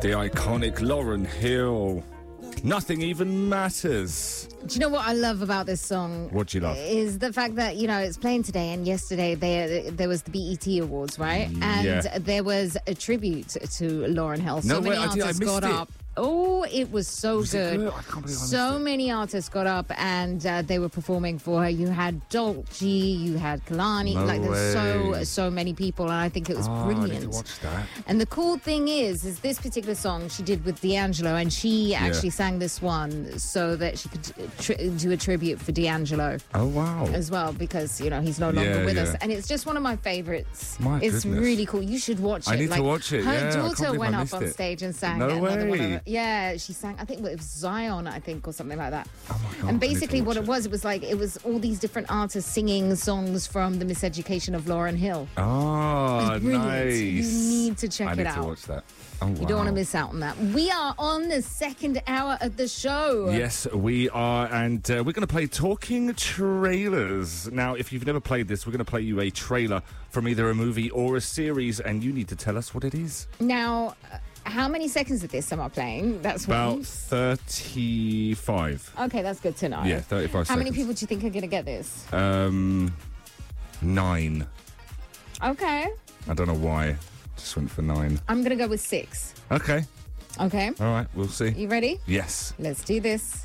The iconic Lauryn Hill. Nothing even matters. Do you know what I love about this song? What do you love? Is the fact that, you know, it's playing today, and yesterday there was the BET Awards, right? Yeah. And there was a tribute to Lauryn Hill. No So way, many I artists missed got it. up. Oh, it was so Was it good. good? I can't believe I missed So it. many artists got up and they were performing for her. You had Dolce, you had Kalani. No like way. there's so many people, and I think it was I brilliant. need to watch that. And the cool thing is this particular song she did with D'Angelo, and she actually sang this one so that she could do a tribute for D'Angelo Oh, wow. as well, because, you know, he's no longer Yeah, with yeah. us. And it's just one of my favorites. My it's goodness. really cool. You should watch it. I need to watch it, Her yeah. I can't daughter believe went I up missed on it. stage and sang No another one of way. her. Yeah, she sang, I think it was Zion, I think, or something like that. Oh, my God. And I need to basically watch what it was like, it was all these different artists singing songs from The Miseducation of Lauryn Hill. Oh, It's brilliant. nice. You need to check I it need out. to watch that. Oh, wow. You don't want to miss out on that. We are on the second hour of the show. Yes, we are, and we're going to play Talking Trailers. Now, if you've never played this, we're going to play you a trailer from either a movie or a series, and you need to tell us what it is. Now, how many seconds of this am I playing? That's About one. 35. Okay, that's good to know. Yeah, 35 How seconds. many people do you think are going to get this? 9. Okay. I don't know why. Just went for 9. I'm going to go with 6. Okay. Okay. All right, we'll see. You ready? Yes. Let's do this.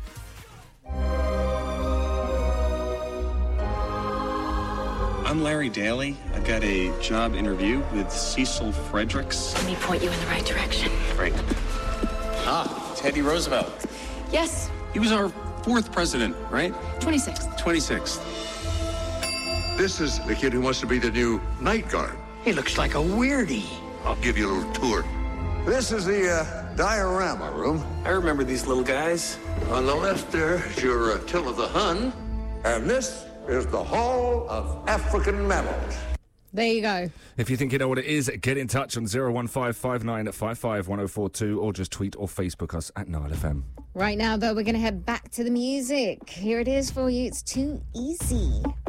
I'm Larry Daly. I've got a job interview with Cecil Fredericks. Let me point you in the right direction. Great. Ah, Teddy Roosevelt. Yes, He was our 4th president, right? 26. 26th. This is the kid who wants to be the new night guard. He looks like a weirdie. I'll give you a little tour. This is the diorama room. I remember these little guys. On the left there is your Attila the Hun. And this is the Hall of African Mammals. There you go. If you think you know what it is, get in touch on 01559551042 or just tweet or Facebook us at Nile FM. Right now, though, we're going to head back to the music. Here it is for you. It's Too Easy.